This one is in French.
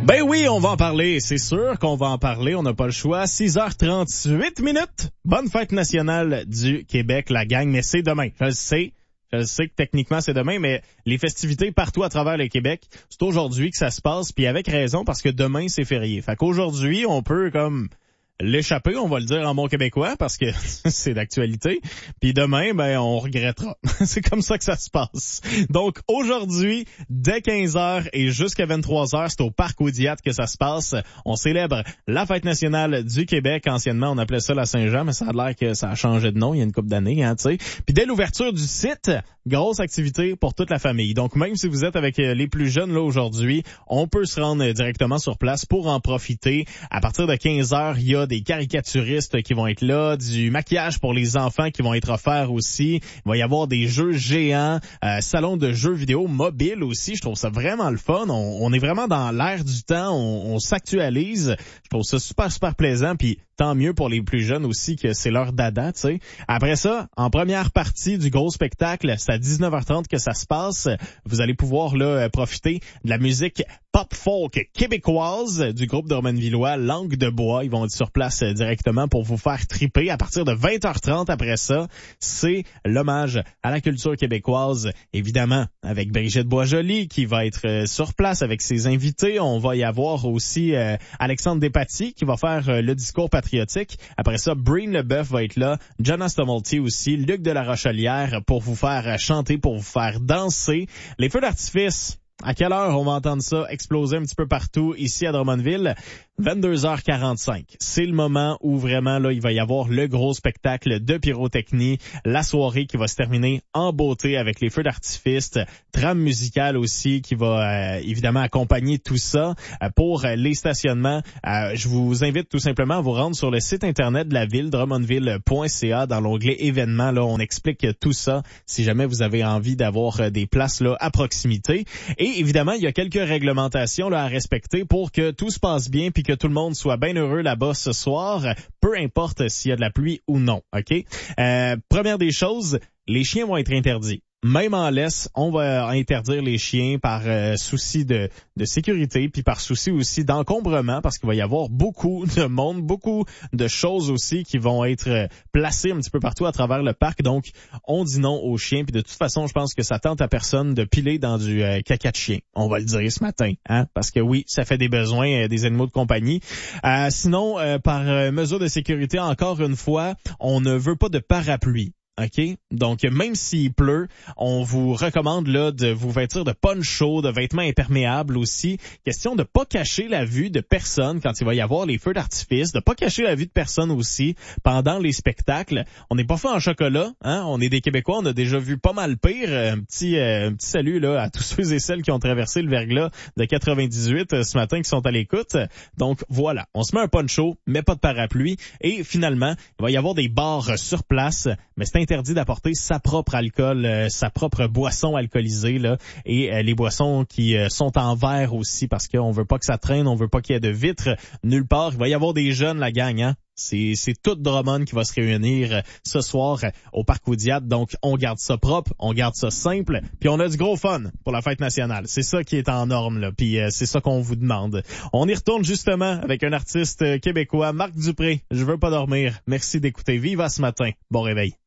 Ben oui, on va en parler, c'est sûr qu'on va en parler, on n'a pas le choix. 6h38 minutes. Bonne fête nationale du Québec, la gang, mais c'est demain. Je le sais que techniquement c'est demain, mais les festivités partout à travers le Québec, c'est aujourd'hui que ça se passe, puis avec raison parce que demain c'est férié. Fait qu'aujourd'hui, on peut comme l'échapper, on va le dire en bon québécois, parce que c'est d'actualité. Puis demain, ben on regrettera. C'est comme ça que ça se passe. Donc aujourd'hui, dès 15h et jusqu'à 23h, c'est au Parc Audiat que ça se passe. On célèbre la fête nationale du Québec. Anciennement, on appelait ça la Saint-Jean, mais ça a l'air que ça a changé de nom il y a une couple d'années, hein, tu sais. Puis dès l'ouverture du site, grosse activité pour toute la famille. Donc même si vous êtes avec les plus jeunes là aujourd'hui, on peut se rendre directement sur place pour en profiter. À partir de 15h, il y a des caricaturistes qui vont être là, du maquillage pour les enfants qui vont être offerts aussi. Il va y avoir des jeux géants, salon de jeux vidéo mobile aussi. Je trouve ça vraiment le fun. On est vraiment dans l'air du temps. On s'actualise. Je trouve ça super, super plaisant. Puis tant mieux pour les plus jeunes aussi que c'est leur dada, tu sais. Après ça, en première partie du gros spectacle, c'est à 19h30 que ça se passe. Vous allez pouvoir là profiter de la musique pop-folk québécoise du groupe Drummondvillois Langue de Bois. Ils vont être sur place directement pour vous faire triper. À partir de 20h30 après ça, c'est l'hommage à la culture québécoise, évidemment, avec Brigitte Boisjoli qui va être sur place avec ses invités. On va y avoir aussi Alexandre Despatie qui va faire le discours patriotique. Après ça, Breen Leboeuf va être là, Jonas Tumulty aussi, Luc de la Rochelière pour vous faire chanter, pour vous faire danser. Les feux d'artifice, à quelle heure on va entendre ça exploser un petit peu partout ici à Drummondville? 22h45. C'est le moment où vraiment là il va y avoir le gros spectacle de pyrotechnie, la soirée qui va se terminer en beauté avec les feux d'artifice, trame musicale aussi qui va évidemment accompagner tout ça. Pour les stationnements, je vous invite tout simplement à vous rendre sur le site internet de la ville, drummondville.ca, dans l'onglet événements. Là, on explique tout ça si jamais vous avez envie d'avoir des places là à proximité. Et évidemment, il y a quelques réglementations là à respecter pour que tout se passe bien puis que tout le monde soit bien heureux là-bas ce soir, peu importe s'il y a de la pluie ou non, OK? Première des choses, les chiens vont être interdits. Même en laisse, on va interdire les chiens par souci de sécurité, puis par souci aussi d'encombrement, parce qu'il va y avoir beaucoup de monde, beaucoup de choses aussi qui vont être placées un petit peu partout à travers le parc. Donc, on dit non aux chiens, puis de toute façon, je pense que ça tente à personne de piler dans du caca de chien. On va le dire ce matin, hein, parce que oui, ça fait des besoins des animaux de compagnie. Sinon, par mesure de sécurité, encore une fois, on ne veut pas de parapluie. OK? Donc, même s'il pleut, on vous recommande là de vous vêtir de poncho, de vêtements imperméables aussi. Question de pas cacher la vue de personne quand il va y avoir les feux d'artifice, de pas cacher la vue de personne aussi pendant les spectacles. On n'est pas fait en chocolat, hein? On est des Québécois, on a déjà vu pas mal pire. Un petit salut là à tous ceux et celles qui ont traversé le verglas de 98 ce matin qui sont à l'écoute. Donc, voilà. On se met un poncho, mais pas de parapluie. Et finalement, il va y avoir des bars sur place, mais c'est interdit d'apporter sa propre alcool, sa propre boisson alcoolisée là, et les boissons qui sont en verre aussi parce qu'on veut pas que ça traîne, on veut pas qu'il y ait de vitres nulle part. Il va y avoir des jeunes, la gang, hein. C'est tout Drummond qui va se réunir ce soir au Parc Audiat. Donc, on garde ça propre, on garde ça simple, puis on a du gros fun pour la fête nationale. C'est ça qui est en norme, là, puis c'est ça qu'on vous demande. On y retourne justement avec un artiste québécois, Marc Dupré. Je veux pas dormir. Merci d'écouter Viva ce matin. Bon réveil.